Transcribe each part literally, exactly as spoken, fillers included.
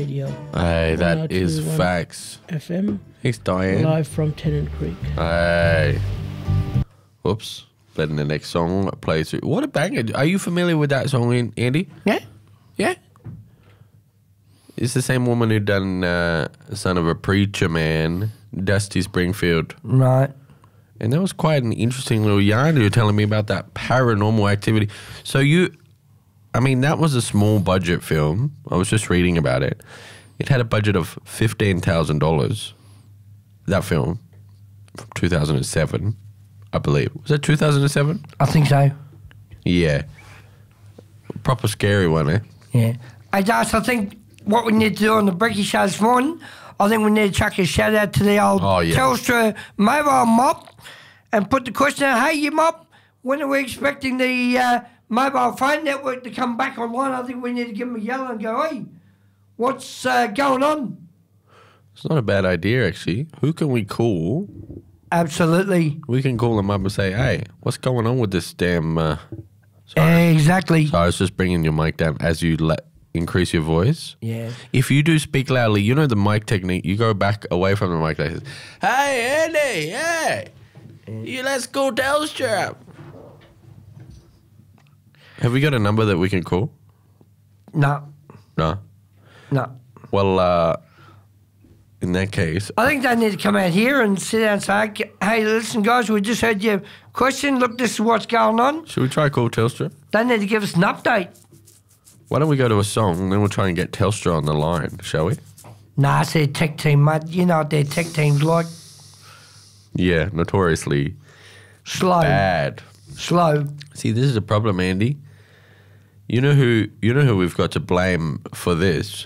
Radio. Hey, that one oh two is point one facts. F M. Thanks, Diane. Live from Tennant Creek. Hey. Whoops. Letting the next song play through. What a banger. Are you familiar with that song, Andy? Yeah. Yeah? It's the same woman who done uh, Son of a Preacher Man, Dusty Springfield. Right. And that was quite an interesting little yarn you were telling me about that paranormal activity. So you, I mean, that was a small budget film. I was just reading about it. It had a budget of fifteen thousand dollars. That film from two thousand seven, I believe. Was that two thousand seven? I think so. Yeah. Proper scary one, eh? Yeah. Hey, Darcy, I think what we need to do on the Brekkie Show this morning, I think we need to chuck a shout out to the old Oh, yeah. Telstra mobile mop and put the question out, hey, you mop, when are we expecting the uh, mobile phone network to come back online? I think we need to give them a yell and go, hey, what's uh, going on? It's not a bad idea, actually. Who can we call? Absolutely. We can call them up and say, hey, what's going on with this damn... Uh... Sorry. Exactly. So I was just bringing your mic down as you let increase your voice. Yeah. If you do speak loudly, you know the mic technique. You go back away from the mic like this. Hey, Andy, hey, you let's go Telstra. Have we got a number that we can call? No. No. No. Well, uh, in that case, I think they need to come out here and sit down and say, hey, listen, guys, we just heard your question. Look, this is what's going on. should we try call Telstra? They need to give us an update. Why don't we go to a song and then we'll try and get Telstra on the line, shall we? Nah, it's their tech team, mate. You know what their tech team's like. Yeah, notoriously Slow. bad. Slow. See, this is a problem, Andy. You know who you know who we've got to blame for this?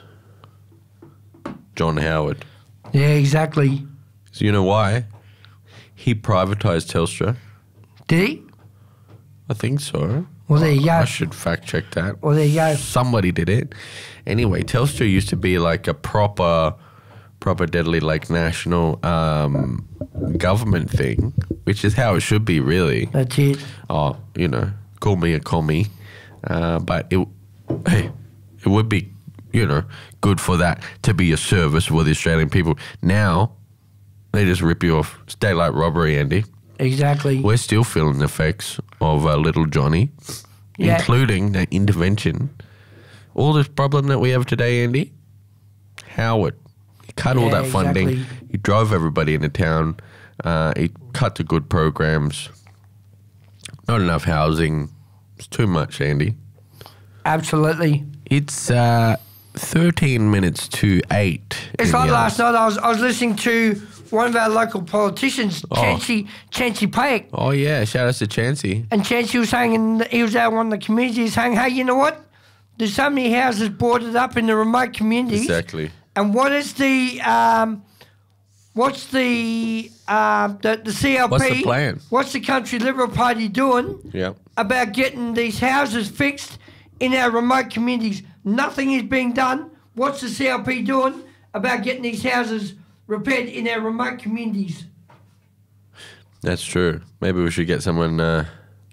John Howard. Yeah, exactly. So you know why? He privatised Telstra. Did he? I think so. Well, there you go. I should fact check that. Well, there you go. Somebody did it. Anyway, Telstra used to be like a proper, proper deadly like national um, government thing, which is how it should be really. That's it. Oh, you know, call me a commie. Uh, but it, hey, it would be, you know, good for that to be a service for the Australian people. Now, they just rip you off. It's daylight robbery, Andy. Exactly. We're still feeling the effects of uh, little Johnny, Yeah. including that intervention. All this problem that we have today, Andy, Howard, he cut all Yeah, that funding. exactly. He drove everybody into town. Uh, he cut the good programs. Not enough housing. It's too much, Andy. Absolutely. It's uh, thirteen minutes to eight. It's in like the last hours. night I was I was listening to one of our local politicians, Oh. Chancey, Chancey Payak, Oh, yeah. Shout out to Chancey. and Chancey was saying, and he was out in one of the communities saying, hey, you know what? There's so many houses boarded up in the remote communities. Exactly. And what is the um, what's the um, the, the C L P? What's the plan? What's the Country Liberal Party doing Yeah. about getting these houses fixed in our remote communities? Nothing is being done. What's the C L P doing about getting these houses repaired in our remote communities? That's true. Maybe we should get someone uh,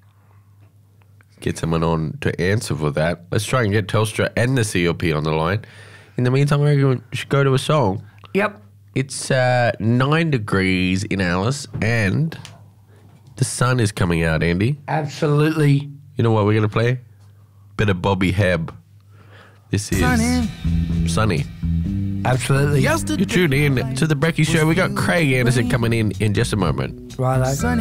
get someone on to answer for that. Let's try and get Telstra and the C L P on the line. In the meantime, I reckon we should go to a song. Yep. It's uh, nine degrees in Alice and the sun is coming out, Andy. Absolutely. You know what we're going to play? Bit of Bobby Hebb. This is Sunny. Sunny. Absolutely. You tune in to the Brekkie Show. We got Craig Anderson coming in in just a moment. Righto. Sunny.